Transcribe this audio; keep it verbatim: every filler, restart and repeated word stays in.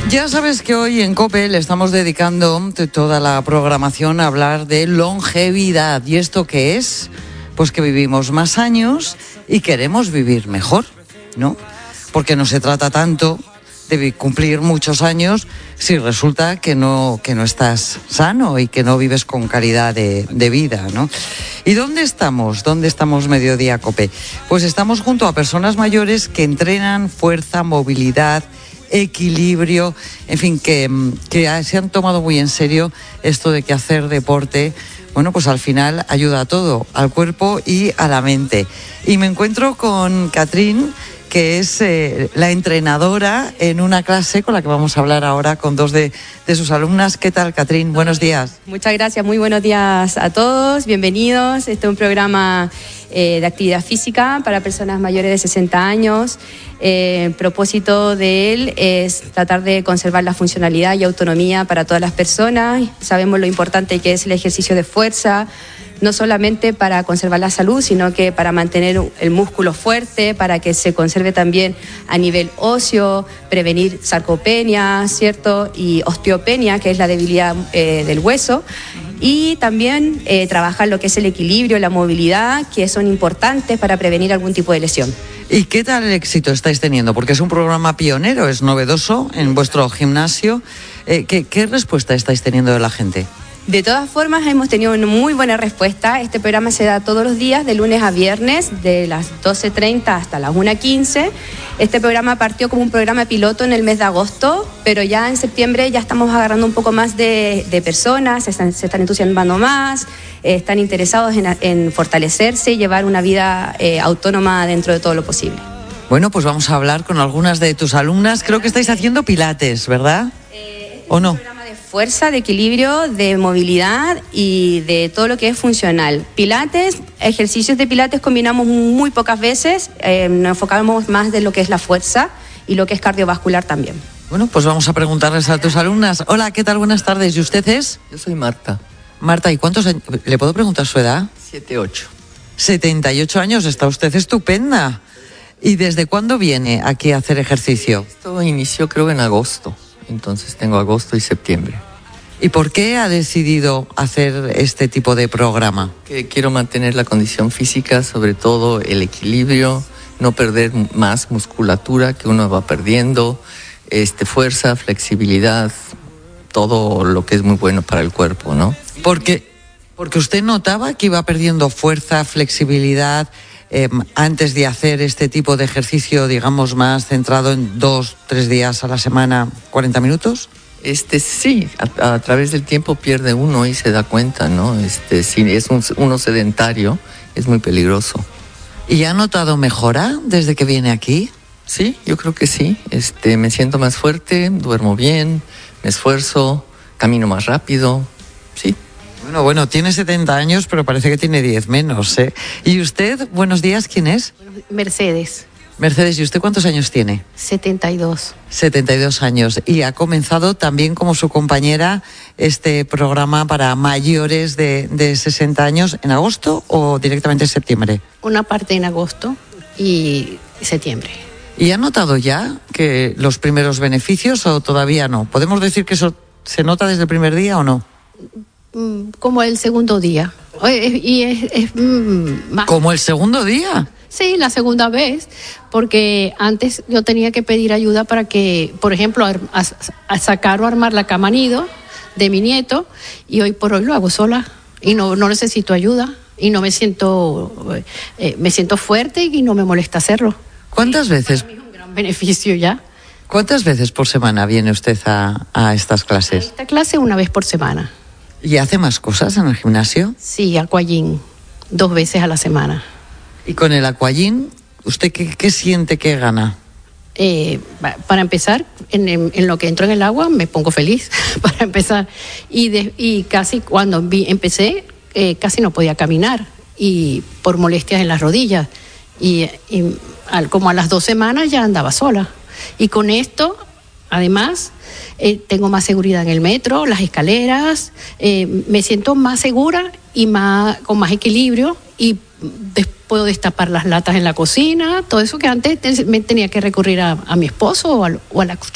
Ya sabes que hoy en COPE le estamos dedicando toda la programación a hablar de longevidad. ¿Y esto qué es? Pues que vivimos más años y queremos vivir mejor, ¿no? Porque no se trata tanto de cumplir muchos años si resulta que no, que no estás sano y que no vives con calidad de, de vida, ¿no? ¿Y dónde estamos? ¿Dónde estamos Mediodía COPE? Pues estamos junto a personas mayores que entrenan fuerza, movilidad, equilibrio, en fin, que, que se han tomado muy en serio esto de que hacer deporte, bueno, pues al final ayuda a todo, al cuerpo y a la mente. Y me encuentro con Catrín, que es eh, la entrenadora en una clase con la que vamos a hablar ahora con dos de, de sus alumnas. ¿Qué tal, Catrín? Buenos días. Muchas gracias, muy buenos días a todos, bienvenidos. Este es un programa eh, de actividad física para personas mayores de sesenta años. Eh, el propósito de él es tratar de conservar la funcionalidad y autonomía para todas las personas. Sabemos lo importante que es el ejercicio de fuerza, no solamente para conservar la salud, sino que para mantener el músculo fuerte, para que se conserve también a nivel óseo, prevenir sarcopenia, ¿cierto? Y osteopenia, que es la debilidad eh, del hueso. Y también eh, trabajar lo que es el equilibrio, la movilidad, que son importantes para prevenir algún tipo de lesión. ¿Y qué tal el éxito estáis teniendo? Porque es un programa pionero, es novedoso en vuestro gimnasio. Eh, ¿qué, ¿Qué respuesta estáis teniendo de la gente? De todas formas, hemos tenido una muy buena respuesta. Este programa se da todos los días, de lunes a viernes, de las doce treinta hasta las una quince. Este programa partió como un programa piloto en el mes de agosto, pero ya en septiembre ya estamos agarrando un poco más de, de personas, se están, se están entusiasmando más, eh, están interesados en, en fortalecerse y llevar una vida eh, autónoma dentro de todo lo posible. Bueno, pues vamos a hablar con algunas de tus alumnas. Creo que estáis haciendo pilates, ¿verdad? Eh, este ¿O no? Fuerza, de equilibrio, de movilidad y de todo lo que es funcional. Pilates, ejercicios de pilates combinamos muy pocas veces, eh, nos enfocamos más de lo que es la fuerza y lo que es cardiovascular también. Bueno, pues vamos a preguntarles a tus alumnas. Hola, ¿qué tal? Buenas tardes. ¿Y usted es? Yo soy Marta. Marta, ¿y cuántos años? ¿Le puedo preguntar su edad? siete ocho. setenta y ocho años, está usted estupenda. ¿Y desde cuándo viene aquí a hacer ejercicio? Esto inició creo en agosto. Entonces tengo agosto y septiembre. ¿Y por qué ha decidido hacer este tipo de programa? Que quiero mantener la condición física, sobre todo el equilibrio, no perder más musculatura que uno va perdiendo, este, fuerza, flexibilidad, todo lo que es muy bueno para el cuerpo, ¿no? Porque, porque usted notaba que iba perdiendo fuerza, flexibilidad, eh, antes de hacer este tipo de ejercicio, digamos, más centrado en dos, tres días a la semana, cuarenta minutos. Este sí, a, a través del tiempo pierde uno y se da cuenta, ¿no? Este, si es un, uno sedentario, es muy peligroso. ¿Y ha notado mejora desde que viene aquí? Sí, yo creo que sí. Este, me siento más fuerte, duermo bien, me esfuerzo, camino más rápido, sí. Bueno, bueno, tiene setenta años, pero parece que tiene diez menos, ¿eh? ¿Y usted, buenos días, quién es? Mercedes. Mercedes, ¿y usted cuántos años tiene? setenta y dos. setenta y dos años. Y ha comenzado también como su compañera este programa para mayores de, de sesenta años en agosto o directamente en septiembre. Una parte en agosto y septiembre. ¿Y ha notado ya que los primeros beneficios o todavía no? ¿Podemos decir que eso se nota desde el primer día o no? Como el segundo día. Y es, es más. ¿Como el segundo día? Sí, la segunda vez, porque antes yo tenía que pedir ayuda para que, por ejemplo, a, a, a sacar o armar la cama nido de mi nieto, y hoy por hoy lo hago sola y no, no necesito ayuda y no me siento, eh, me siento fuerte y no me molesta hacerlo. ¿Cuántas y veces? Para mí es un gran beneficio ya. ¿Cuántas veces por semana viene usted a, a estas clases? A esta clase una vez por semana. ¿Y hace más cosas en el gimnasio? Sí, aquagym, dos veces a la semana. ¿Y con el aquagym, usted qué, qué siente que gana? Eh, para empezar, en, en, en lo que entro en el agua me pongo feliz, para empezar. Y, de, y casi cuando vi, empecé, eh, casi no podía caminar, y por molestias en las rodillas. Y, y al, como a las dos semanas ya andaba sola. Y con esto, además, eh, tengo más seguridad en el metro, las escaleras, eh, me siento más segura y más, con más equilibrio, y después puedo destapar las latas en la cocina, todo eso que antes me tenía que recurrir a, a mi esposo o a, o a la cuchara.